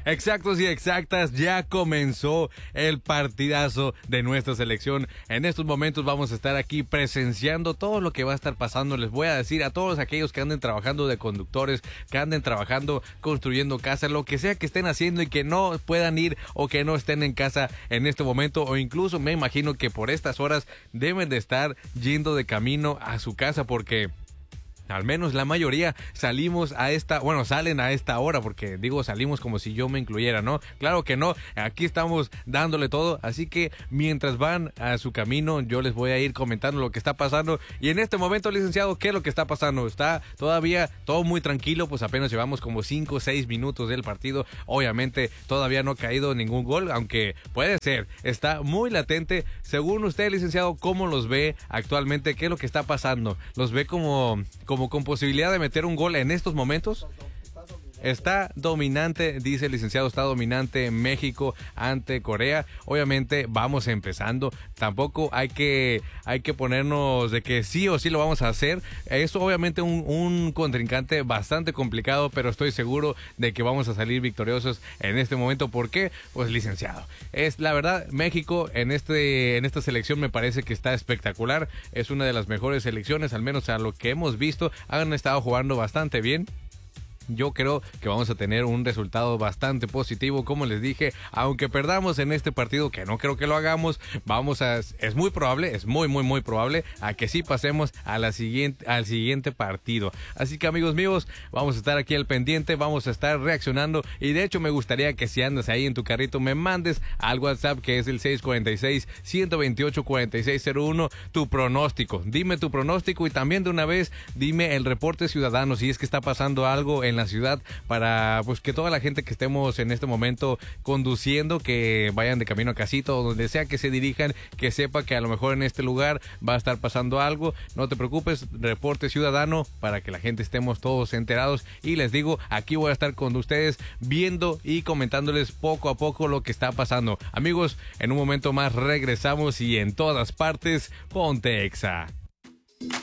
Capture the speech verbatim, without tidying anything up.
Exactos y exactas, ya comenzó el partidazo de nuestra selección. En estos momentos vamos a estar aquí presenciando todo lo que va a estar pasando. Les voy a decir a todos aquellos que anden trabajando de conductores, que anden trabajando, construyendo casa, lo que sea que estén haciendo y que no puedan ir o que no estén en casa en este momento, o incluso me imagino que por estas horas deben de estar yendo de camino a su casa, porque al menos la mayoría salimos a esta, bueno, salen a esta hora, porque digo salimos como si yo me incluyera, ¿no? Claro que no, aquí estamos dándole todo, así que mientras van a su camino, yo les voy a ir comentando lo que está pasando. Y en este momento, licenciado, ¿qué es lo que está pasando? Está todavía todo muy tranquilo, pues apenas llevamos como cinco o seis minutos del partido. Obviamente todavía no ha caído ningún gol, aunque puede ser, está muy latente. Según usted, licenciado, ¿cómo los ve actualmente? ¿Qué es lo que está pasando? ¿Los ve como... como con posibilidad de meter un gol en estos momentos? Está dominante, dice el licenciado, está dominante México ante Corea. Obviamente vamos empezando, tampoco hay que hay que ponernos de que sí o sí lo vamos a hacer. Es obviamente un, un contrincante bastante complicado, pero estoy seguro de que vamos a salir victoriosos en este momento. ¿Por qué? Pues licenciado, es la verdad, México en este en esta selección me parece que está espectacular. Es una de las mejores selecciones, al menos a lo que hemos visto. Han estado jugando bastante bien. Yo creo que vamos a tener un resultado bastante positivo, como les dije, aunque perdamos en este partido, que no creo que lo hagamos, vamos a, es muy probable, es muy muy muy probable a que sí pasemos a la siguiente, al siguiente partido. Así que amigos míos, vamos a estar aquí al pendiente, vamos a estar reaccionando, y de hecho me gustaría que si andas ahí en tu carrito me mandes al WhatsApp, que es el seis cuatro seis, uno dos ocho, cuatro seis cero uno, tu pronóstico. Dime tu pronóstico y también de una vez dime el reporte ciudadano, si es que está pasando algo en en la ciudad, para pues que toda la gente que estemos en este momento conduciendo, que vayan de camino a casita o donde sea que se dirijan, que sepa que a lo mejor en este lugar va a estar pasando algo. No te preocupes, reporte ciudadano para que la gente estemos todos enterados, y les digo, aquí voy a estar con ustedes viendo y comentándoles poco a poco lo que está pasando. Amigos, en un momento más regresamos, y en todas partes, ponte Exa.